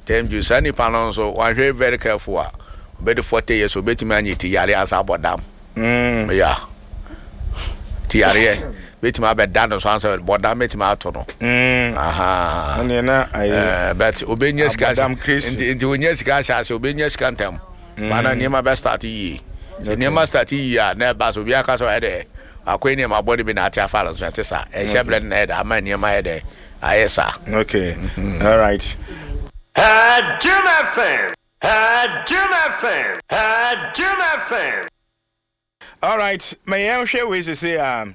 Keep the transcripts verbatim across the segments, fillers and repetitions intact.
Tem ju sani panon so one very careful. Be forty years so beti man yiti yare asa bodam. Mm. Yeah. Ti yare beti ma be dan so answer bodam beti ma to no. Mm. Aha. Ani na eh but obenya sika nti nti onya sika sha so obenya sika ntem. Bana niema be start yi. Niema start yi ya na ba so bia ka so ede. Akwe niema body be na ati afala so ntesa. E sheble na ede ama niema ede. Ayesa. Okay. All right. Had Jim F M. Had Jim F M. Had Jim F M. All right. My own share we say um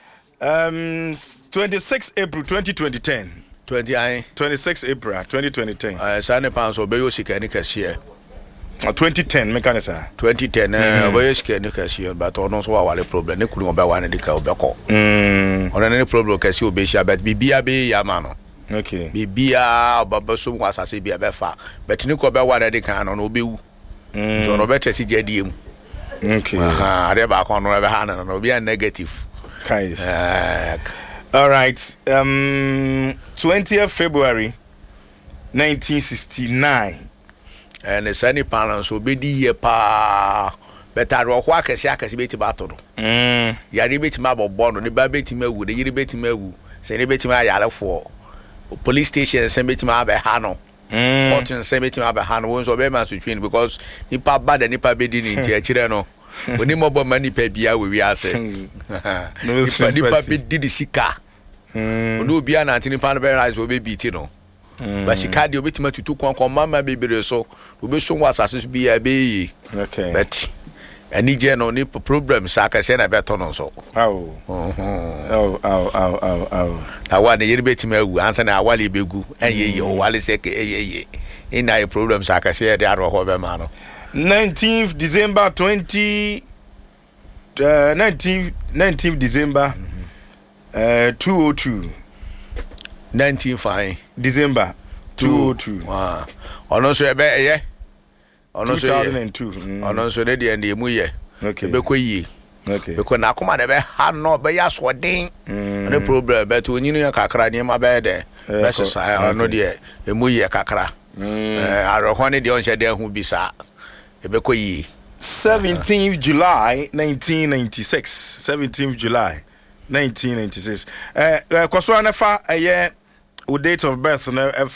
um twenty-sixth April twenty ten. twenty I twenty-sixth April twenty ten. Uh Sane Pounds obeyo sika ni kase. twenty ten mekanisa. twenty ten eh obeyo sika ni kase but ono so wa problem ne kunu obe wa ne dika obeko. Mm. Ono ne problem kase obehia but bibia be ya ma no. Okay. Bibia obabaso mu asase bia be fa but ni ko be wa ne dika no no obewu. Mm. So no better si jediem. Okay. Aha, ade ba ko no be ha no no be negative. Guys. Uh, all right. Um twentieth February nineteen sixty-nine. And the sunny panels will be the pa better rock akese akese beti bato no. Mm. Yari beti ma born no ba beti mawu de yiri beti mawu. Se ne beti ma yare for police station se beti ma be ha no. Mm. Court se beti ma be ha no won so be man between because nipa bad and nipa be di ni nti akire no. Oni mo bo mani pa bia we wi ase. Nipa nipa be di di sika. Mm. Oni obi ana antini fa no be rise obi biti no. But she can't do it to two con mama baby so we so was as be a be. Okay. But any general need problem saka say na better no so. Oh. Oh, oh, oh, oh, oh. I want the bit me answer na wali begu and ye o wali say ye ye. In a problem saka say they are ho be man. nineteenth December twenty uh nineteenth nineteenth December uh two oh two. nineteen fine. December two oh two. Ah. Ono so ebe eye. Ono so two thousand two. Ono so ne de ende mu ye. Okay. Be ko yi. Okay. Be ko na akoma de be ha no be ya so den. No problem but onyinu ya kakra ne ma be de. Be sesa ono de emu ye kakra. Eh aroho ne de onche de hu bisa. E be ko yi. seventeenth July nineteen ninety-six. seventeenth July nineteen ninety-six. Eh uh, kwaswa na fa eye o date of birth na